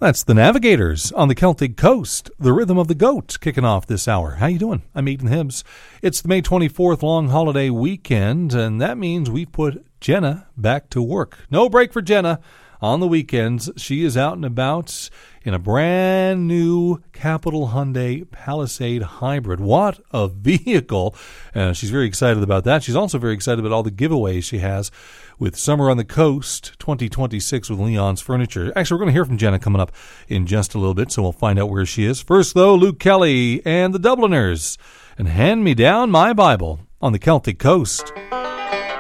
That's the Navigators on the Celtic Coast, the Rhythm of the Goat, kicking off this hour. How you doing? I'm Ethan Hibbs. It's the May 24th long holiday weekend, and that means we've put Jenna back to work. No break for Jenna. On the weekends, she is out and about in a brand new Capital Hyundai Palisade Hybrid. What a vehicle. She's very excited about that. She's also very excited about all the giveaways she has with Summer on the Coast 2026 with Leon's Furniture. Actually, we're going to hear from Jenna coming up in just a little bit, so we'll find out where she is. First, though, Luke Kelly and the Dubliners and Hand Me Down My Bible on the Celtic Coast.